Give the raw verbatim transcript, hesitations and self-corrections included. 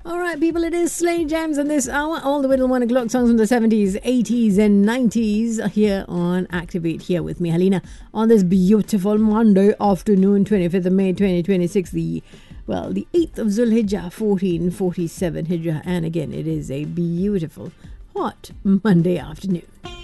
All right, people, it is Slay Jams in this hour, all the way till one o'clock. Songs from the seventies, eighties, and nineties here on Activate. Here with me, Helena, on this beautiful Monday afternoon, twenty-fifth of May, twenty twenty-six. The well, the eighth of Zulhijjah, fourteen forty-seven Hijrah, and again, it is a beautiful, hot Monday afternoon.